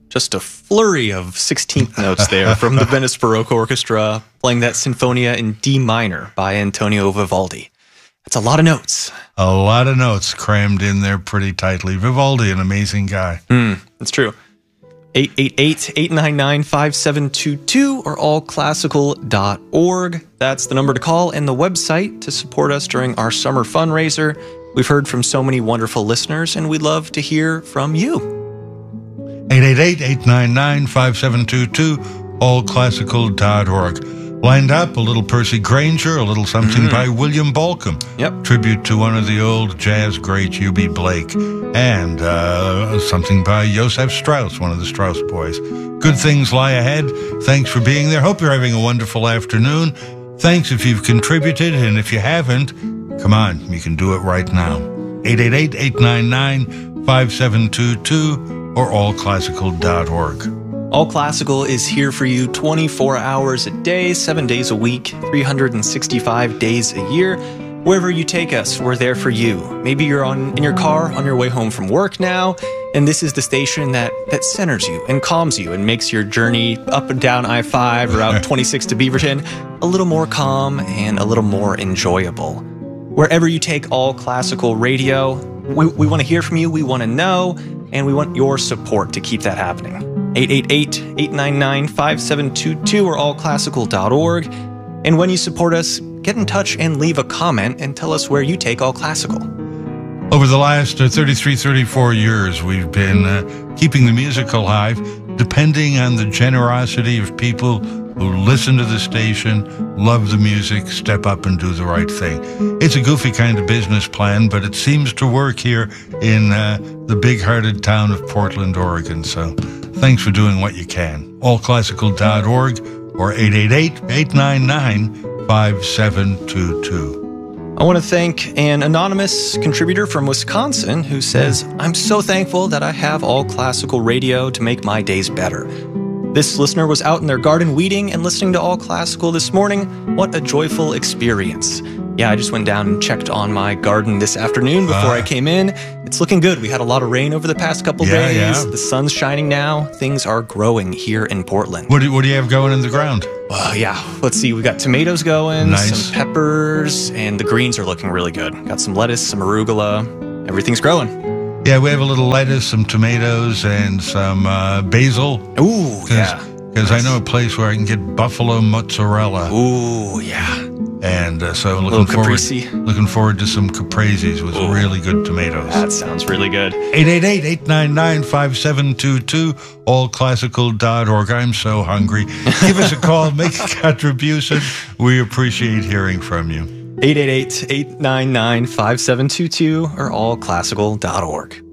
Just a flurry of 16th notes there from the Venice Baroque Orchestra, playing that Sinfonia in D minor by Antonio Vivaldi. That's a lot of notes. A lot of notes crammed in there pretty tightly. Vivaldi, an amazing guy. That's true. 888-899-5722 or allclassical.org. That's the number to call and the website to support us during our summer fundraiser. We've heard from so many wonderful listeners, and we'd love to hear from you. 888-899-5722, allclassical.org. Lined up, a little Percy Granger, a little something by William Balcom. Yep. Tribute to one of the old jazz greats, U.B. Blake. And something by Joseph Strauss, one of the Strauss boys. Good things lie ahead. Thanks for being there. Hope you're having a wonderful afternoon. Thanks if you've contributed, and if you haven't, come on, you can do it right now. 888-899-5722 or allclassical.org. All Classical is here for you 24 hours a day, 7 days a week, 365 days a year. Wherever you take us, we're there for you. Maybe you're in your car on your way home from work now, and this is the station that centers you and calms you and makes your journey up and down I-5 or Route 26 to Beaverton a little more calm and a little more enjoyable. Wherever you take All Classical Radio, we want to hear from you, we want to know, and we want your support to keep that happening. 888-899-5722 or allclassical.org. And when you support us, get in touch and leave a comment and tell us where you take All Classical. Over the last 33, 34 years, we've been keeping the music alive, depending on the generosity of people who listen to the station, love the music, step up and do the right thing. It's a goofy kind of business plan, but it seems to work here in the big-hearted town of Portland, Oregon. So thanks for doing what you can. Allclassical.org or 888-899-5722. I want to thank an anonymous contributor from Wisconsin who says, I'm so thankful that I have All Classical Radio to make my days better. This listener was out in their garden weeding and listening to All Classical this morning. What a joyful experience. Yeah, I just went down and checked on my garden this afternoon before I came in. It's looking good. We had a lot of rain over the past couple days. Yeah. The sun's shining now. Things are growing here in Portland. What do you have going in the ground? Yeah, let's see. We got tomatoes going, nice. Some peppers, and the greens are looking really good. Got some lettuce, some arugula. Everything's growing. Yeah, we have a little lettuce, some tomatoes, and some basil. Ooh, yeah. Because I know a place where I can get buffalo mozzarella. Ooh, yeah. And so looking forward to some capreses with really good tomatoes. That sounds really good. 888-899-5722, allclassical.org. I'm so hungry. Give us a call, make a contribution. We appreciate hearing from you. 888-899-5722 or allclassical.org.